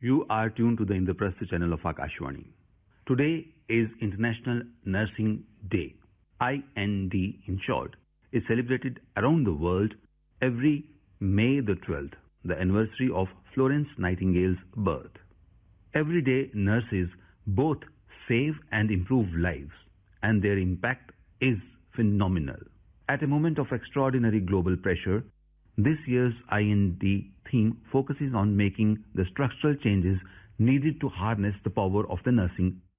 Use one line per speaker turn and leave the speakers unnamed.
You are tuned to the Indraprastha channel of Akashvani. Today is International Nursing Day. IND in short is celebrated around the world every May the 12th, the anniversary of Florence Nightingale's birth. Every day nurses both save and improve lives, and their impact is phenomenal. At a moment of extraordinary global pressure, this year's IND theme focuses on making the structural changes needed to harness the power of the nursing